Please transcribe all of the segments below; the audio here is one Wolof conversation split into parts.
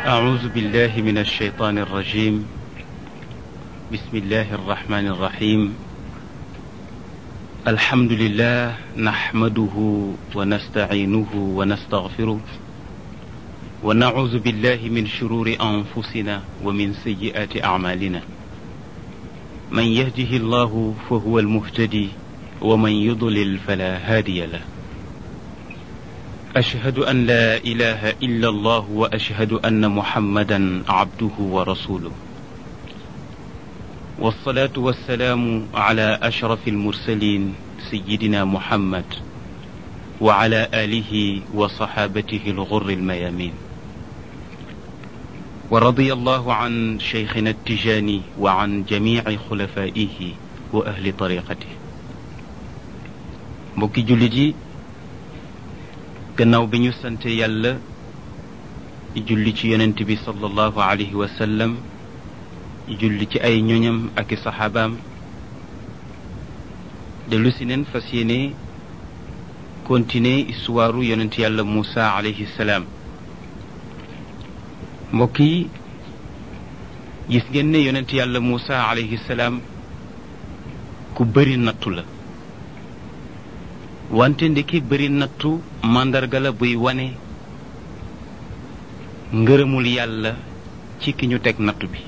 أعوذ بالله من الشيطان الرجيم. بسم الله الرحمن الرحيم. الحمد لله نحمده ونستعينه ونستغفره ونعوذ بالله من شرور أنفسنا ومن سيئات أعمالنا. من يهده الله فهو المهتدي ومن يضلل فلا هادي له. أشهد أن لا إله إلا الله وأشهد أن محمدا عبده ورسوله، والصلاة والسلام على أشرف المرسلين سيدنا محمد وعلى آله وصحابته الغر الميامين. ورضي الله عن شيخنا التجاني وعن جميع خلفائه وأهل طريقته. mbokki jullit yi, gannaaw bi ñu sante yàlla julli ci yonent bi sallallahu alayhi wa sallam, julli ci ay ñoñam ak i saxaabaam, dellu si neen fas yéene continuer histoire yonent yàlla Muusa alayhi salaam. mbokk yi, gis ngeen ne yonent yàlla Muusa alayhi salaam ku bëri nattu la, wante ndeki bëri nattu màndarga la buy wane ngërëmul yàlla ci ki ñu teg nattu bi.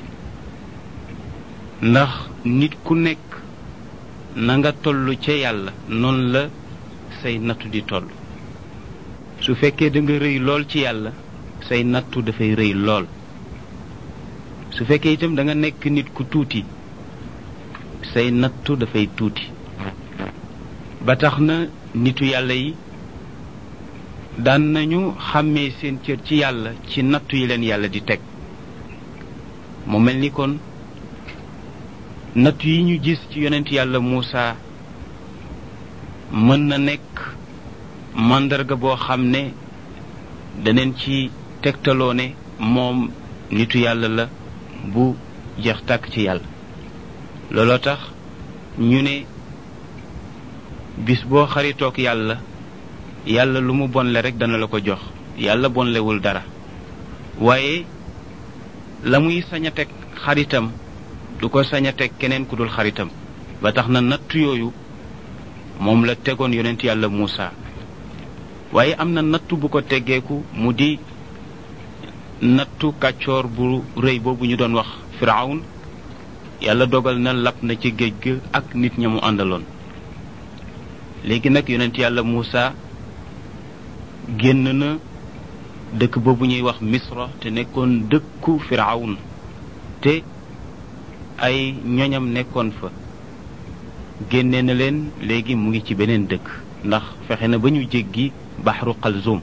ndax nit ku nekk na nga toll ca yàlla noonu la say nattu di toll. su fekkee da nga rëy lool ci yàlla, say nattu dafay rëy lool. su fekkee itam da nga nekk nit ku tuuti, say nattu dafay tuuti. ba tax na nitu yàlla yi daan nañu xàmmee seen cër ci yàlla ci nattu yi leen yàlla di teg. mu mel ni kon nattu yi ñu gis ci yonent yàlla Muusa mën na nekk màndarga boo xam ne daneen ci tegtaloo ne moom nitu yàlla la bu jeex tàkk ci yàlla. looloo tax ñu ne bis boo xaritook yàlla, yàlla lu mu bonle rek dana la ko jox. yàlla bonlewul dara, waaye la muy sañ a teg xaritam du ko sañ a teg keneen ku dul xaritam. ba tax na nattu yooyu moom la tegoon yonent yàlla Muusa. waaye am na nattu bu ko teggeeku, mu di nattu kàccoor bu rëy boobu ñu doon wax Firawun. yàlla dogal na lap na ci géej ga ak nit ña mu àndaloon. léegi nag yonent yàlla Muusa génn na dëkk boobu ñuy wax Misra, te nekkoon dëkku Firawun, te ay ñoñam nekkoon fa. génne na leen, léegi mu ngi ci beneen dëkk, ndax fexe na ba ñu jéggi Baxru Qalzum.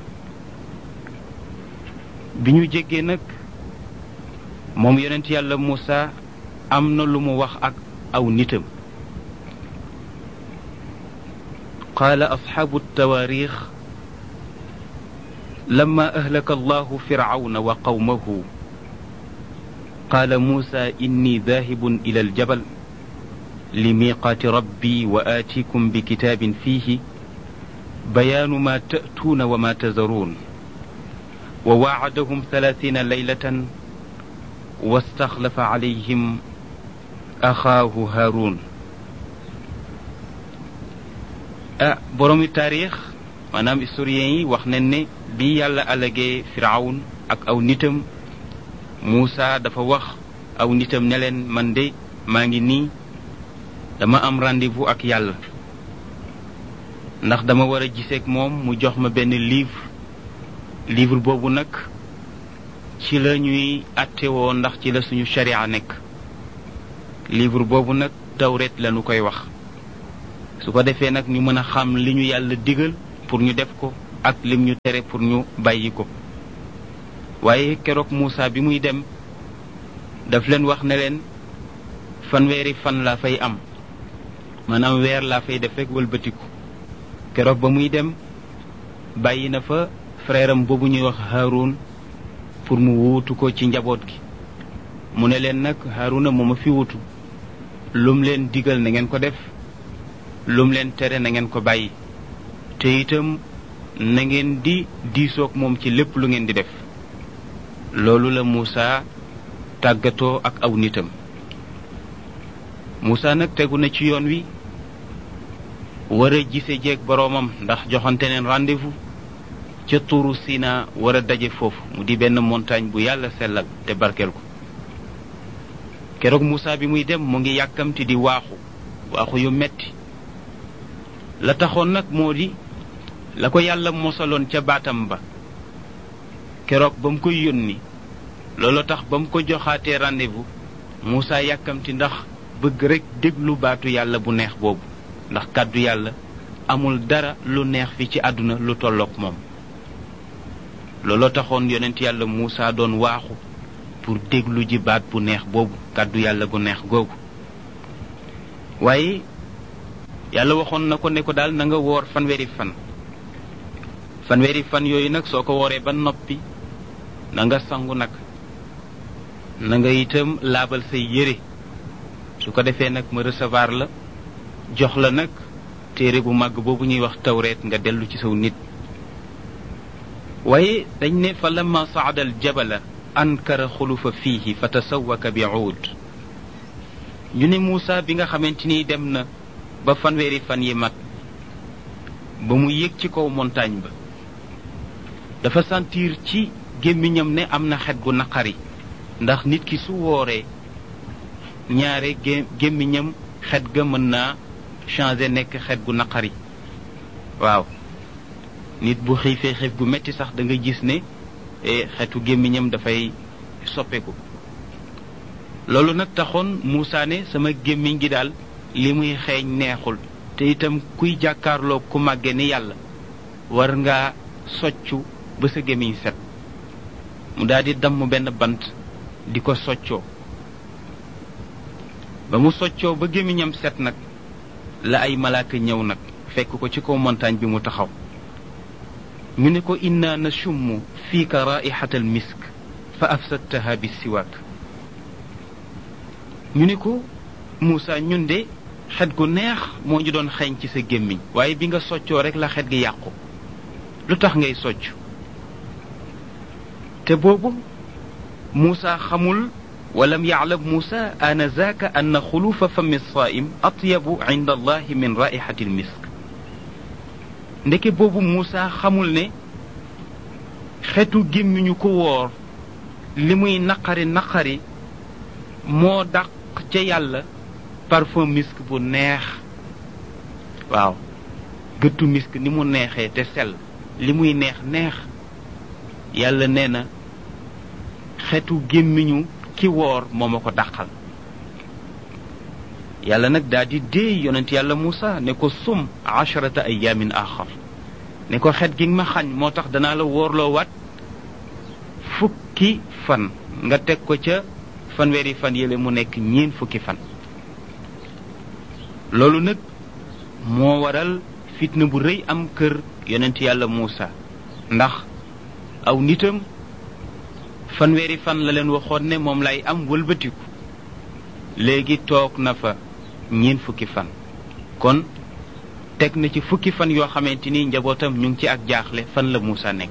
bi ñu jéggee nag moom yonent yàlla Muusa am na lu mu wax ak aw nitam. قال أصحاب التواريخ لما أهلك الله فرعون وقومه قال موسى إني ذاهب إلى الجبل لميقات ربي وآتيكم بكتاب فيه بيان ما تأتون وما تذرون وواعدهم 30 ليلة واستخلف عليهم أخاه هارون. boroomi taarix maanaam historien yi wax nañ ne bi yàlla alagee Firawun ak aw nitam, Muusa dafa wax aw nitam ne leen, man de maa ngi nii dama am rendez-vous ak yàlla, ndax dama war a giseek moom mu jox ma benn livre boobu nag ci la ñuy attewoo, ndax ci la suñu sharia nekk. livre boobu nag Tawreet la ñu koy wax. su ko defee nag ñu mën a xam li ñu yàlla digal pour ñu def ko ak lim ñu tere pour ñu bàyyi ko. waaye keroog Muusa bi muy dem daf leen wax ne leen fanweeri fan laa fay am, maanaam weer laa fay def rek wëlbatiku. keroog ba muy dem bàyyi na fa frère am boobu ñuy wax Haarun pour mu wuutu ko ci njaboot gi. mu ne leen nag Haaruna moo ma fi wuutu, lum leen digal na ngeen ko def, lum leen tere na ngeen ko bàyyi, te itam na ngeen di diisoog moom ci lépp lu ngeen di def. loolu la Muusa tàggatoo ak aw nitam. Muusa nag tegu na ci yoon wi war a gise jeeg boroomam ndax joxante neen rendez-vous ca tuuru Sina war a daje foofu mu di benn montagne bu yàlla sellal te barkeel ko. keroog Muusa bi muy dem mu ngi yàkkamti di waaxu yu metti. la taxoon nag moo di la ko yàlla mosaloon ca baatam ba keroog ba mu koy yónni. loolu tax ba mu ko joxaatee rendez-vous Muusa yàkkamti ndax bëgg rekk déglu baatu yàlla bu neex boobu ndax kàddu yàlla amul dara lu neex fi ci àdduna lu tolloog moom. looloo taxoon yonent yàlla Muusa doon waaxu pour déglu ji baat bu neex boobu kàddu yàlla bu neex googu. waaye yàlla waxoon na ko ne ko daal na nga woor fanweeri fan yooyu nag soo ko wooree ba noppi na nga sangu nag na nga itam laabal say yére su ko defee nag ma recevoir la jox la nag téere bu màgg boobu ñuy wax tawreet nga dellu ci saw nit. waaye dañ ne fa lamma saada al jabala ankara xulufa fiihi fa tasawwaka bi uud. ñu ne Muusa bi nga xamante ni dem na ba fanweeri fan yi mat ba mu yéeg ci kaw montagne ba dafa sentir ci gémmiñam ne am na xet gu naqari ndax nit ki su wooree ñaare gémmiñam xet ga mën naa changer nekk xet gu naqari. waaw nit bu xiifee xiif gu metti sax da nga gis ne xetu gémmiñam dafay soppeeku. loolu nag taxoon Muusa ne sama gémmiñ gi daal li muy xeeñ neexul te itam kuy jàkkaarloo ku màgge ni yàlla war ngaa soccu ba sa gémmiñ set. mu daal di damm benn bant di ko soccoo ba mu soccoo ba gémmiñam set nag la ay malaaka ñëw nag fekk ko ci kaw montagne bi mu taxaw. ñu ne ko inna nashummu fiika raihata al misk fa afsadtaha bi siwaak. ñu ne ko Muusa ñun de xet gu neex moo ñu doon xeeñ ci sa gémmiñ waaye bi nga soccoo rek la xet gi yàqu lu tax ngay socc. te boobu Muusa xamul walam yaclam Muusa anazaaka anna xulufa fami saa'im atyabu inda allahi min raihati almisk. ndeke boobu Muusa xamul ne xetu gémmiñu ko woor li muy naqari moo dàq ca yàlla parfum misk bu neex. waaw gëttu misk ni mu neexee te sell li muy neex yàlla nee na xetu gémmiñu ki woor moo ma ko dàqal. yàlla nag daal di déey yonent yàlla Muusa ne ko sum 10 ayaamin axar ne ko xet gi ma xañ moo tax danaa la woorloo waat fukki fan nga teg ko ca fanweeri fan yële mu nekk 40 fan. loolu nag moo waral fitna bu rëy am kër yonent yàlla Muusa ndax aw nitam fanweeri fan la leen waxoon ne moom lay am wëlbatiku léegi toog na fa 40 fan. kon teg na ci fukki fan yoo xamante ni njabootam ñu ngi ci ak jaaxle fan la Muusa nekk.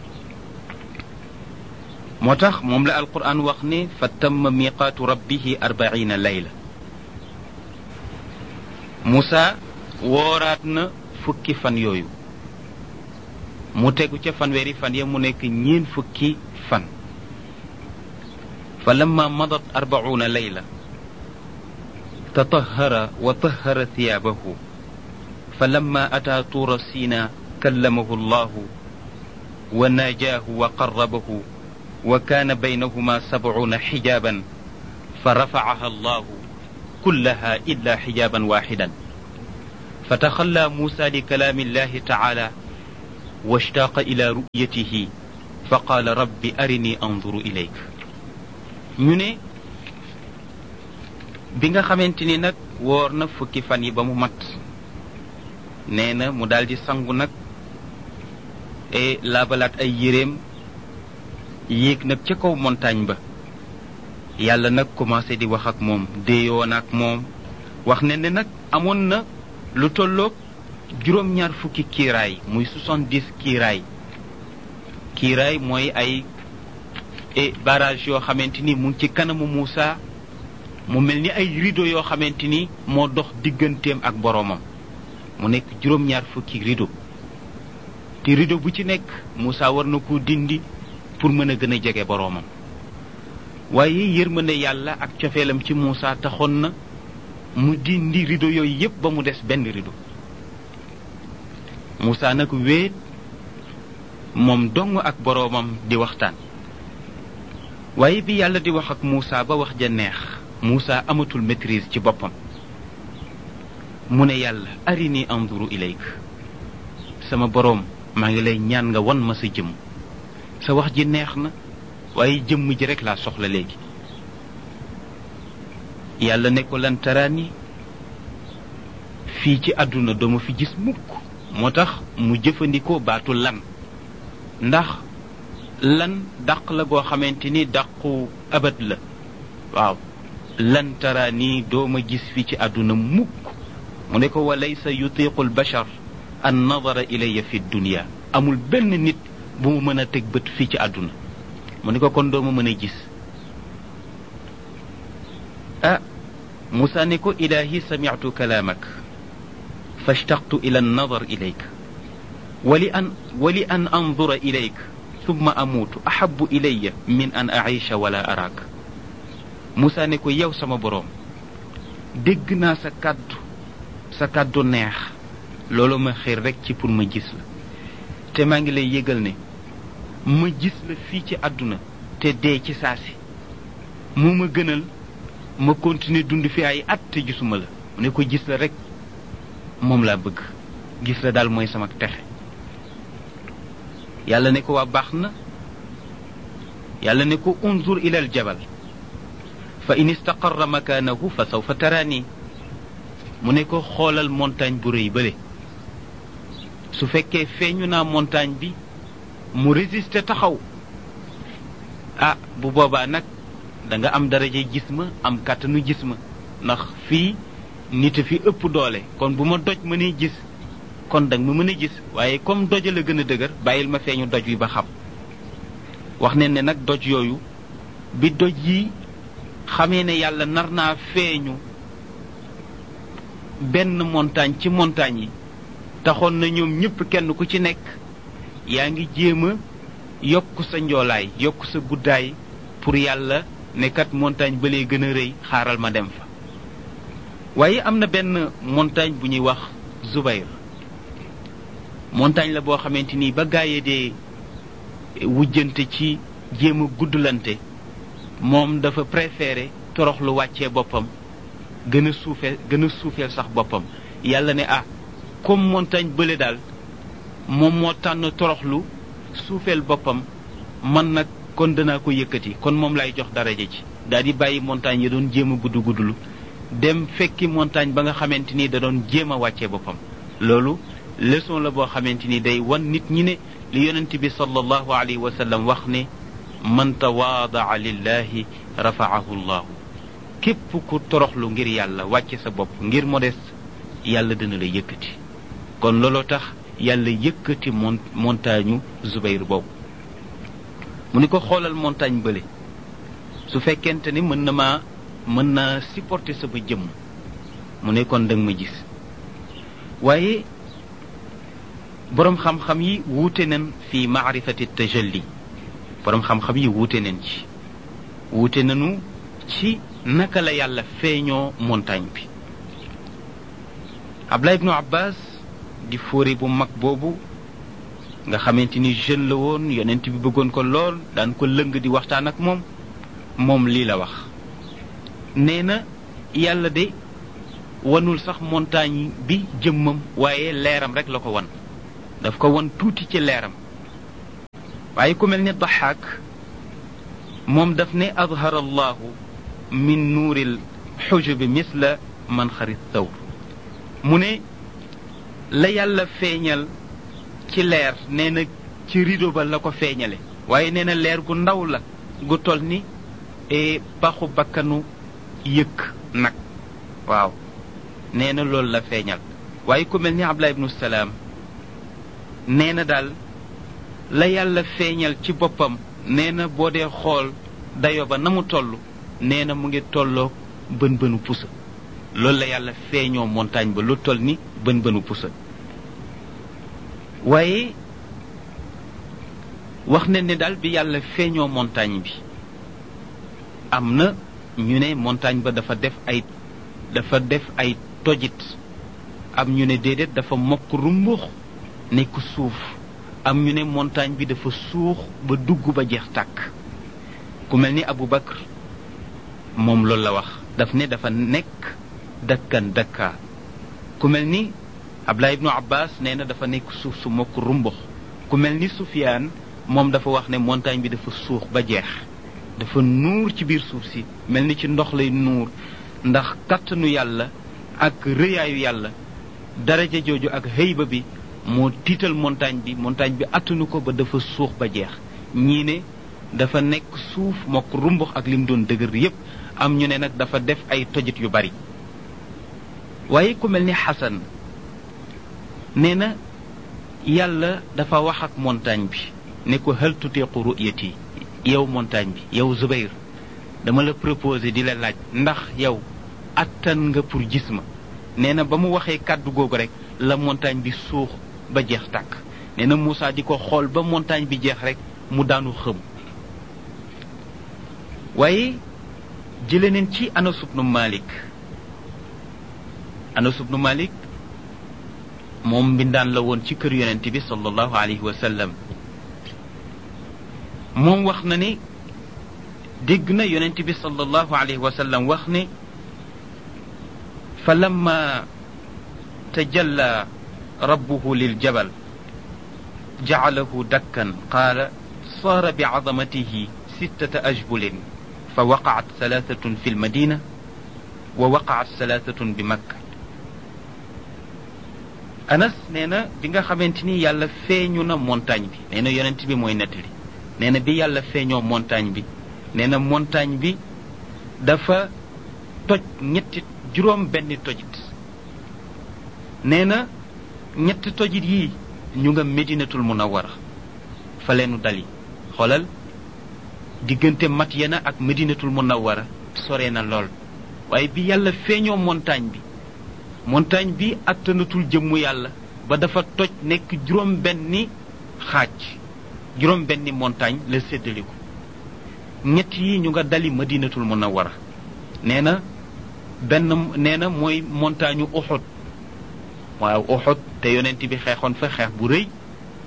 moo tax moom la alquran wax ne fa tamma miqaatu rabbihi 40 layla. Muusa wooraat na fukki fan yooyu mu tegu ca fanweeri fan ya mu nekk 40 fan. fa lamma madat 40 layla tatahara wa tahara thiyaabahu fa lamma ataa tuura siina kallamahu allahu wa najaahu wa qarrabahu wa kaana baynahuma 70 xijaaban fa rafacaha allahu kullaha illa xijaaban waaxidan fa taxallaa Muusa li kalaami llahi tacaala washtaaqa ila ru'yatihi fa qaala rabbi arini anzuru ilayk. ñu ne bi nga xamante ni nag woor na fukki fan yi ba mu mat nee na mu daldi sangu nag e laabalaat ay yéreem yéeg nag ca kaw montagne ba. yàlla nag commencé di wax ak moom déeyoon ak moom wax ne ne nag amoon na lu tolloog 20 kiiraay muy 70 kiiraay mooy ay barrage yoo xamante ni mu ngi ci kanamu Muusa mu mel ni ay rideau yoo xamante ni moo dox digganteem ak boroomam mu nekk juróom-ñaar fukki rideau te rideau bu ci nekk Muusa war na ko dindi pour mën a gën a jege boroomam waaye yërmande yàlla ak cofeelam ci Muusa taxoon na mu dindi rideau yooyu yépp ba mu des benn rideau Muusa nag wéet moom dong ak boroomam di waxtaan waaye bi yàlla di wax ak Muusa ba wax ja neex Muusa amatul maîtrise ci boppam mu ne yàlla arini anzuru ilayk sama boroom maa ngi lay ñaan nga wan ma sa jëmm sa wax ji neex na waaye jëmm ji rekk laa soxla léegi yàlla ne ko lan taraani fii ci àdduna dooma fi gis mukk moo tax mu jëfandikoo baatu lan ndax lan dàq la goo xamante ni dàqu abad la waaw lan taraani dooma gis fii ci àdduna mukk mu ne ko wa laysa yutiqu albashar an nadara ilayya fi dunya amul benn nit bu mu mën a teg bët fii ci àdduna mu ne ko kon dooma mën a gis Muusa ne ko ilaahi sami'tu kalaamak fashtaqtu ila an-nadar ilayk wa li an anzura ilayk thumma amuutu ahabbu ilayya min an aisha wala araak Muusa ne ko yow sama boroom dégg naa sa kàddu neex loolu ma xiir rekk ci pour ma gis la te maa ngi lay yëgal ne ma gis la fii ci àdduna te dee ci saasi moo ma gënal ma continuer dund fi ay at te gisuma la mu ne ko gis la rekk moom laa bëgg gis la daal mooy sama texe yàlla ne ko waa baax na yàlla ne ko unzur ila al jabal fa in istaqarra makaanahu fa sawfa taraani mu ne ko xoolal montagne bu rëy bële su fekkee feeñu naa montagne bi mu résister taxaw bu boobaa nag da nga am daraje gis ma am kàttanu gis ma ndax fii nit a fi ëpp doole kon bu ma doj mënee gis kon danga ma mën a gis waaye comme doja la gën a dëgër bàyyil ma feeñu doj wi ba xam wax ne nag doj yooyu bi doj yi xamee ne yàlla nar naa feeñu benn montagne ci montagne yi taxoon na ñoom ñëpp kenn ku ci nekk yaa ngi jéem a yokk sa njoolaay yokk sa guddaay pour yàlla ne kat montagne ba lee gën a rëy xaaral ma dem fa waaye am na benn montagne bu ñuy wax Zubayr montagne la boo xamante ni ba gaaye dee wujjante ci jéem a guddlante moom dafa préféré toroxlu wàccee boppam gën a suufeel sax boppam yàlla ne comme montagne bële daal moom moo tànn toroxlu suufeel boppam man nag kon danaa ko yëkkati kon moom lay jox daraja ci daal di bàyyi montagne yi doon jéem a guddlu dem fekki montagne ba nga xamante ni da doon jéem a wàccee boppam loolu leçon la boo xamante ni day wan nit ñi ne li yonent bi sallallahu alayhi wa sallam wax ne man tawaadaa lillahi rafaahu llahu képp ku toroxlu ngir yàlla wàcce sa bopp ngir modeste yàlla dina la yëkkati kon looloo tax yàlla yëkkati montagne Zubayr boobu mu ni ko xoolal montagne bële su fekkente ni mën na supporter sama jëmm mu ne kon danga ma gis waaye boroom xam-xam yi wuute nañ fi maarifati tajalli boroom xam-xam yi wuute nañu ci naka la yàlla feeñoo montagne bi Abdullah ibnu Abbas di fóore bu mag boobu nga xamante ni jeune la woon yonent bi bëggoon ko lool daan ko lëng di waxtaan ak moom lii la wax nee na yàlla de wanul sax montagne bi jëmmam waaye leeram rek la ko wan daf ko wan tuuti ci leeram waaye ku mel ni Daxaak moom daf ne adhara allahu min nuuril xujubi misla man xarit thawr mu ne la yàlla feeñal ci leer nee na ci rideau ba la ko feeñale waaye nee na leer gu ndaw la gu tol ni paxu bakkanu yëkk nag waaw nee na loolu la feeñal waaye ku mel ni Abdullah ibnu Salaam nee na daal la yàlla feeñal ci boppam nee na boo dee xool dayo ba na mu toll nee na mu ngi tolloog bën bënu pusa loolu la yàlla feeñoo montagne ba lu toll ni bën bënu pusa waaye wax na ne daal bi yàlla feeñoo montagne bi am na ñu ne montagne ba dafa def ay tojit am ñu ne déedéet dafa mokk rumbux nekk suuf am ñu ne montagne bi dafa suux ba dugg ba jeex tàkk ku mel ni Abu Bakr moom loolu la wax daf ne dafa nekk dakkan dakka ku mel ni Abdullah ibnu Abbas nee na dafa nekk suuf su mokk rumbux ku mel ni Sufyaan moom dafa wax ne montagne bi dafa suux ba jeex dafa nuur ci biir suuf si mel ni ci ndox lay nuur ndax kattanu yàlla ak rëyaayu yàlla daraja jooju ak hëyba bi moo tiital montagne bi attanu ko ba dafa suux ba jeex ñii ne dafa nekk suuf mokk rumbux ak lim doon dëgër yépp am ñu ne nag dafa def ay tojit yu bari waaye ku mel ni Xasan nee na yàlla dafa wax ak montagne bi ne ko hal tutiqu ru'yati yow montagne bi yow Zubayr dama la proposé di la laaj ndax yow attan nga pour gis ma nee na ba mu waxee kàddu googu rek la montagne bi suux ba jeex tàkk nee na Moussa di ko xool ba montagne bi jeex rek mu daanu xëm waaye jële neen ci Anas ibnu Malik moom mbindaan la woon ci kër yonent bi sallallahu alayhi wa sallam moom wax na ne dégg na yonent bi sallallahu alayhi wa sallam wax ne fa lamma tajalla rabbuhu liljabal jacalahu dakkan qaala saara bicazamatihi sittata ajbulin fa waqacat salaasatun fi lmadina wa waqacat salaasatun bi makka Anas nee na bi nga xamante ni yàlla feeñu na montagne bi nee na yonent bi mooy nettali nee na bi yàlla feeñoo montagne bi nee na montagne bi dafa toj juróom benn tojit nee na ñetti tojit yi ñu nga Medinatul Munawwara fa leenu dali xoolal diggante Madyana ak Medinatul Munawwara sore na lool waaye bi yàlla feeñoo montagne bi attanatul jëmmu yàlla ba dafa toj nekk juróom benni xaaj juróom benni montagne la séddaliku ñett yi ñu nga dali Madinatul Munawwara nee na mooy montagne Uhud waaw Uhud te yonent bi xeexoon fa xeex bu rëy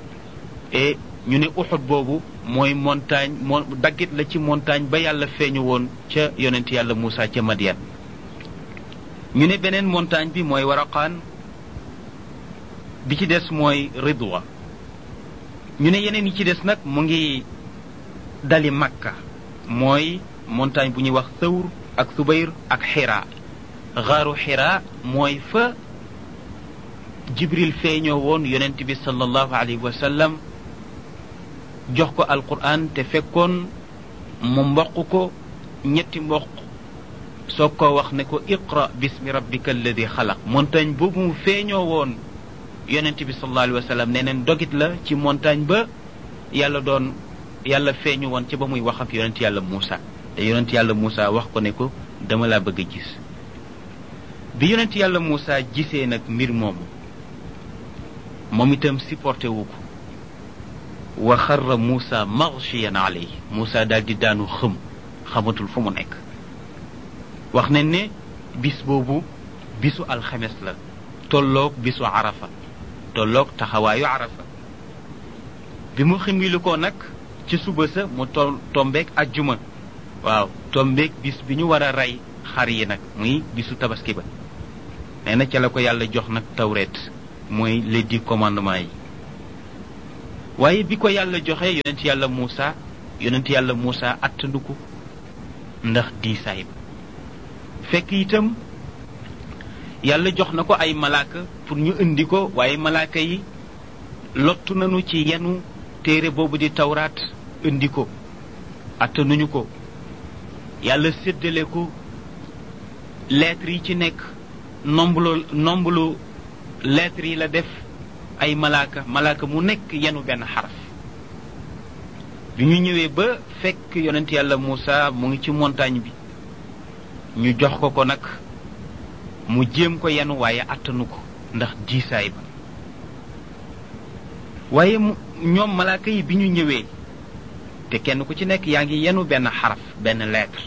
et ñu ne Uhud boobu mooy montagne daggit la ci montagne ba yàlla feeñu woon ca yonent yàlla Muusa ca Madian ñu ne beneen montagne bi mooy Waraqaan bi ci des mooy Ridwa ñu ne yeneen yi ci des nag mu ngi dali Makka mooy montagne bu ñuy wax Thawr ak Subayr ak Hira xaaru Hira mooy fa Jibril feeñoo woon yonent bi sallallahu alayhi wa sallam jox ko alquran te fekkoon mu mboq ko ñetti mboq soo ko wax ne ko iqra bismi rabbika alladi xalaq montagne boobu mu feeñoo woon yonent bi sallallahu alayhi wa sallam nee neen dogit la ci montagne ba yàlla feeñu woon ci ba muy wax ak yonent yàlla Muusa te yonent yàlla Muusa wax ko ne ko dama laa bëgg a gis bi yonent yàlla Muusa gisee nag mbir moomu moom itam supporté wu ko wa xarra Muusa maghshiyan alayhi Muusa daal di daanu xamatul fu mu nekk wax nañ ne bis boobu bisu alxames la tolloog bisu arafa tolloog taxawaayu arafa bi mu ximili ko nag ci suba sa mu tombeek ajjuma waaw tombeek bis bi ñu war a rey xar yi nag muy bisu tabaski ba nee na ca la ko yàlla jox nag tawreet mooy les 10 commandements yi waaye bi ko yàlla joxe yonent yàlla Muusa attandu ko ndax diisaay ba fekk itam yàlla jox na ko ay malaaka pour ñu indi ko waaye malaaka yi lottu nañu ci yenu téere boobu di tawraat indi ko attanuñu ko yàlla séddale ko lettres yi ci nekk nomblu lettres yi la def ay malaaka mu nekk yenu benn xaraf bi ñu ñëwee ba fekk yonent yàlla Muusa mu ngi ci montagne bi ñu jox ko nag mu jéem ko yenu waaye attanu ko ndax diisaay ba waaye ñoom malaaka yi bi ñu ñëwee te kenn ku ci nekk yaa ngi yenu benn xaraf benn lettre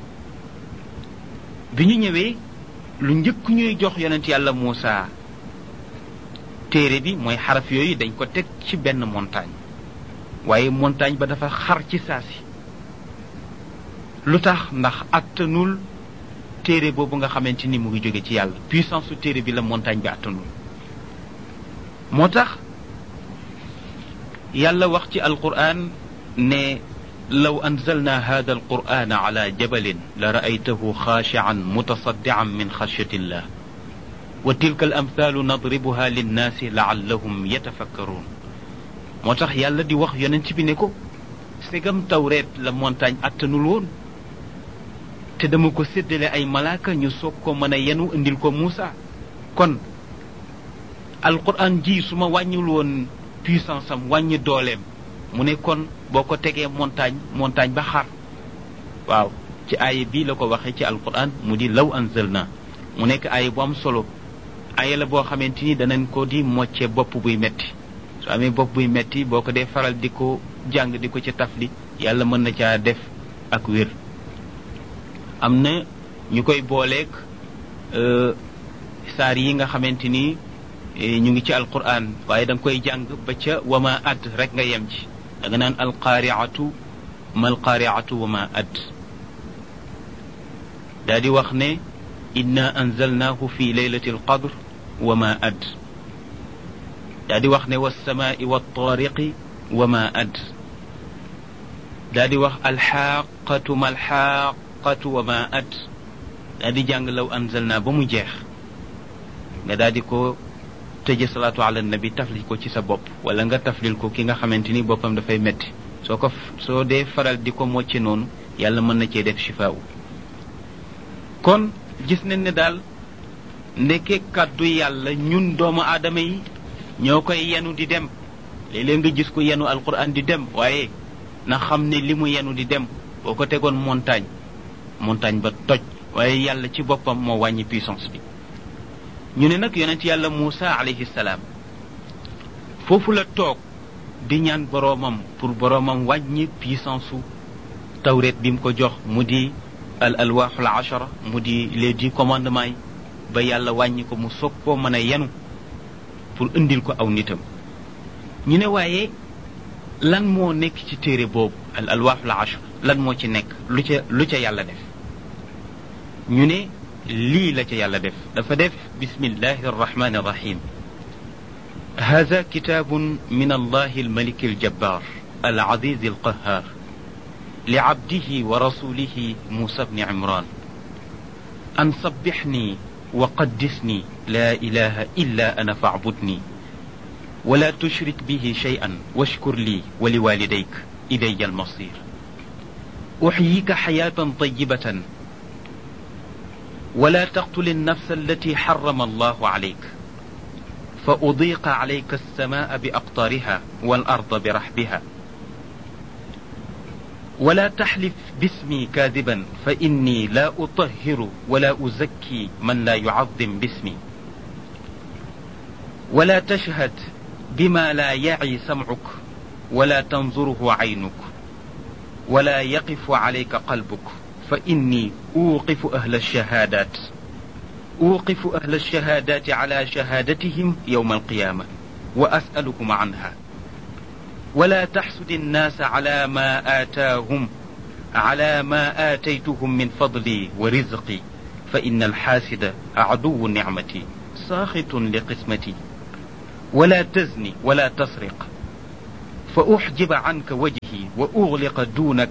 bi ñu ñëwee lu njëkk ñuy jox yonent yàlla Muusa téere bi mooy xaraf yooyu dañ ko teg ci benn montagne waaye montagne ba dafa xar ci saasi lu tax ndax attanul téere boobu nga xamante ni mu ngi jóge ci yàlla puissance su téere bi la montagne bi attanul moo tax yàlla wax ci alquran ne law anzalna hada alquran ala jabalin la ra'aytahu xaashi'an mutasaddi'an min xashyatillah wa tilka al amthaalu nadribuha linnaasi la'allahum yatafakkaruun moo tax yàlla di wax yonent bi ne ko segam tawreet la montagne attanul woon te dama ko séddale ay malaaka ñu soog ko mën a yenu indil ko Muusa kon alquran ji su ma wàññiwul woon puissance am wàññi dooleem mu ne kon boo ko tegee montagne ba xar waaw ci aaya bii la ko waxee ci alquran mu di law anzalna mu nekk aaya bu am solo aaya la boo xamante ni danañ ko di mocce bopp buy metti su amee bopp buy metti boo ko dee faral di ko jàng di ko ci tafli yàlla mën na caa def ak wér am na ñu koy booleeg saar yi nga xamante ni ñu ngi ci alquran waaye da nga koy jàng ba ca wama add rek nga yem ci da nga naan alqaariatu mal qaariatu wama add daa di wax ne inna anzalnaahu fi leylati alqadr wama add daa di wax ne walsamaai waltaariqi wama add daa di wax alxaaqatu malxaaqatu wama add daa di jàng law anzalna ba mu jeex nga daa di ko tëje salaatu ala nabi taflil ko ci sa bopp wala nga taflil ko ki nga xamante ni boppam dafay metti soo dee faral di ko mocce noonu yàlla mën na cee def shifaawu kon gis nañ ne daal ndeke kàddu yàlla ñun doomu aadama yi ñoo koy yenu di dem léeg-léeg nga gis ko yenu alquran di dem waaye na xam ne li mu yenu di dem boo ko tegoon montagne ba toj waaye yàlla ci boppam moo wàññi puissance bi ñu ne nag yonent yàlla Muusa alayhi salaam foofu la toog di ñaan boroomam pour boroomam wàññi puissance su tawreet bi mu ko jox mu di al alwaaxul ashara mu di les 10 commandements yi ba yàlla wàññi ko mu soog koo mën a yenu pour indil ko aw nitam ñu ne waaye lan moo nekk ci téere boobu al alwaaxul ashara lan moo ci nekk lu ca yàlla def ñu ne lii la ca yàlla def dafa def bismillahi arrahmani arrahim hada kitabun min allahi almaliki aljabbar alazizi alqahar liabdihi wa rasulihi musa bni imran an sabbixni wa qaddisni la ilaha illa ana faabudni wala tushrik bihi shay'an washkur li wa liwalidayk ilayya almasir uxyika xayatan tayibatan ولا تقتل النفس التي حرم الله عليك فأضيق عليك السماء بأقطارها والأرض برحبها ولا تحلف باسمي كاذبا فإني لا أطهر ولا أزكي من لا يعظم باسمي ولا تشهد بما لا يعي سمعك ولا تنظره عينك ولا يقف عليك قلبك فإني أوقف أهل الشهادات على شهادتهم يوم القيامة وأسألكم عنها ولا تحسد الناس على ما آتيتهم من فضلي ورزقي فإن الحاسد عدو نعمتي ساخط لقسمتي ولا تزني ولا تسرق فأحجب عنك وجهي وأغلق دونك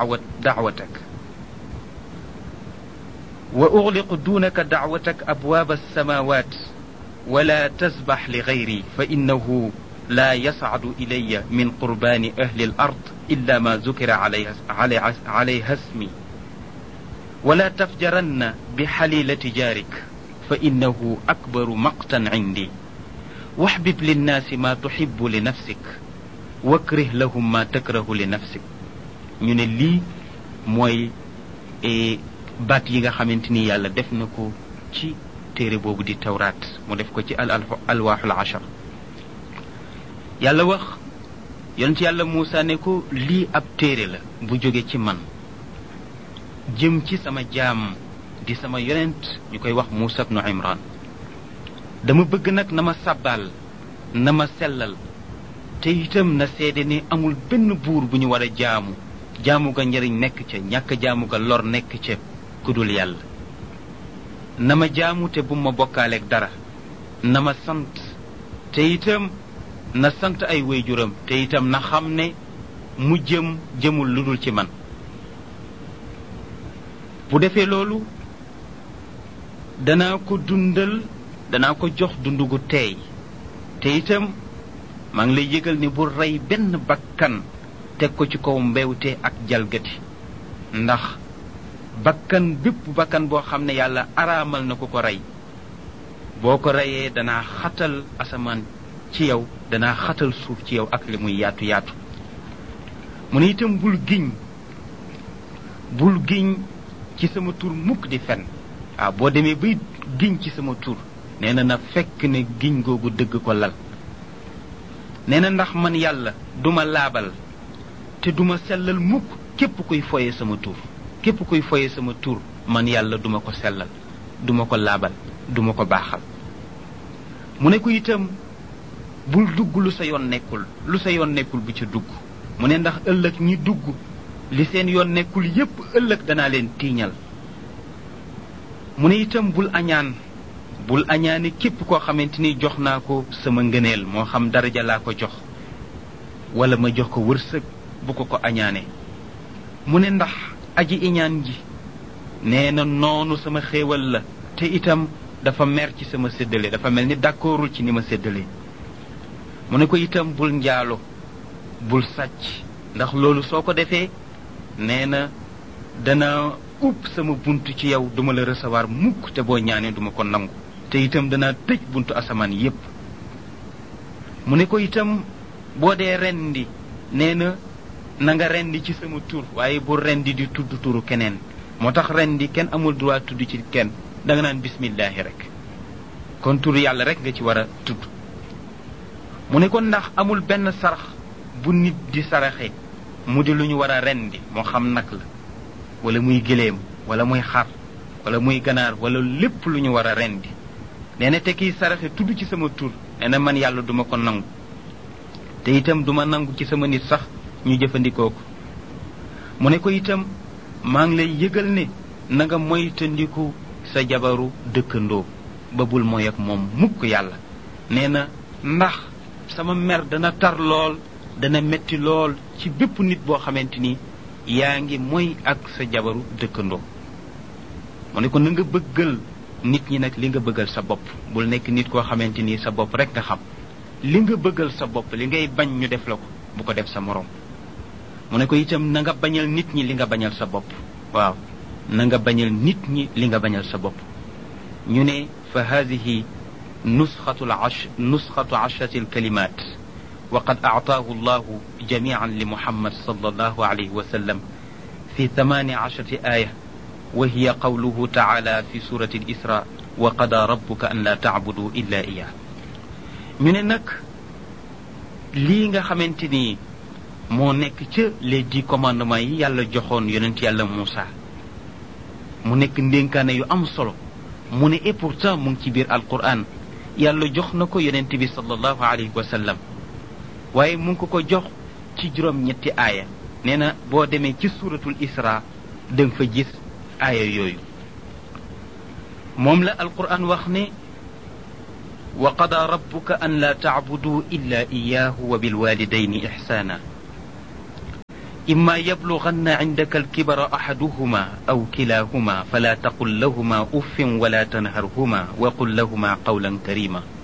دعوتك أبواب السماوات ولا تسبح لغيري فإنه لا يصعد إلي من قربان أهل الأرض إلا ما ذكر عليها اسمي ولا تفجرن بحليلة جارك فإنه أكبر مقتا عندي واحبب للناس ما تحب لنفسك wakrih lahum ma takrahu li nafsik ñu ne lii mooy baat yi nga xamante ni yàlla def na ko ci téere boobu di tawraat mu def ko ci alwaaxul ashar yàlla wax yonent yàlla Muusa ne ko lii ab téere la bu jóge ci man jëm ci sama jaam di sama yonent ñu koy wax Muusa ibnu Imran dama bëgg nag na ma sàbbaal na ma sellal te itam na seede ni amul benn buur bu ñu war a jaamu ga njëriñ nekk ca ñàkk jaamu ga lor nekk ca ku dul yàlla na ma jaamu te bu ma bokkaaleeg dara na ma sant te itam na sant ay waajuram te itam na xam ne mu jëmul lu dul ci man bu defee loolu danaa ko jox dund gu teey te itam maa ngi lay yëgal ni bu rey benn bakkan teg ko ci kaw mbewte ak jalgati ndax bépp bakkan boo xam ne yàlla araamal na ko rey boo ko reyee danaa xatal asamaan ci yow danaa xatal suuf ci yow ak li muy yaatu yaatu mu ne itam bul giñ ci sama tur mukk di fen waaw boo demee bay giñ ci sama tur nee na fekk ne giñ googu dëgg ko lal nee na ndax man yàlla duma laabal te duma sellal mukk képp kuy foye sama tur man yàlla duma ko sellal duma ko laabal duma ko baaxal mu ne ko itam bul dugg lu sa yoon nekkul bu ca dugg mu ne ndax ëllëg ñi dugg li seen yoon nekkul yépp ëllëg danaa leen tiiñal mu ne itam bul añaane képp koo xamante ni jox naa ko sama ngëneel moo xam daraja laa ko jox wala ma jox ko wërsëg bu ko añaane mu ne ndax aji iñaan ji nee na noonu sama xéewal la te itam dafa mer ci sama séddale dafa mel ni d'accordul ci ni ma séddale mu ne ko itam bul njaalo bul sàcc ndax loolu soo ko defee nee na dana upp sama buntu ci yow duma la recevoir mukk te boo ñaanee duma ko nangu te itam dana tëj buntu asamaan yépp mu ne ko itam boo dee rendi nee na nga rendi ci sama tur waaye bu rendi di tudd turu keneen moo tax rendi kenn amul droit tudd ci kenn danga naan bismillahi rek kon turu yàlla rek nga ci war a tudd mu ne ko ndax amul benn sarax bu nit di saraxe mu di lu ñu war a rendi moo xam nag la wala muy gëléem wala muy xar wala muy ganaar wala lépp lu ñu war a rendi nee na te kiy saraxe tudd ci sama tur nee na man yàlla duma ko nangu te itam duma nangu ci sama nit sax ñu jëfandikoo ko mu ne ko itam maa ngi lay yëgal ne na nga moytandiku sa jabaru dëkkandoo ba bul mooy ak moom mukk yàlla nee na ndax sama mer dana tar lool dana metti lool ci bépp nit boo xamante ni yaa ngi mooy ak sa jabaru dëkkandoo mu ne ko na nga bëggal nit ñi nag li nga bëggal sa bopp bul nekk nit koo xamante ni sa bopp rek nga xam li nga bëggal sa bopp li ngay bañ ñu def la ko bu ko def sa moroom mu ne ko itam na nga bañal nit ñi li nga bañal sa bopp waaw na nga bañal nit ñi li nga bañal sa bopp ñu ne fa hadihi nusxatu ashrati alkalimat wa qad aataahu allahu jamian li muhammad sallallahu alayhi wa sallam fi 18 aya wa hiya qawluhu taala fi surati al-isra wa qada rabbuka an la taabudu illa iyah ñu ne nag lii nga xamante ni moo nekk ca les 10 commandements yi yàlla joxoon yonent yàlla Muusa mu nekk ndénkaane yu am solo mu ne et pourtant mu ngi ci biir alquran yàlla jox na ko yonent bi sallallahu alayhi wa sallam waaye mu ngi ko jox ci juróom-ñetti aaya nee na boo demee ci suratul isra danga fa gis aaya yooyu moom la alquran wax ne wa qada rabbuka an la taabudu illa iyahu wa bilwalidayni ihsana imma yablughanna indaka alkibara ahaduhuma aw kilahuma fala taqul lahuma uffin wala tanharhuma wa qul lahuma qawlan karima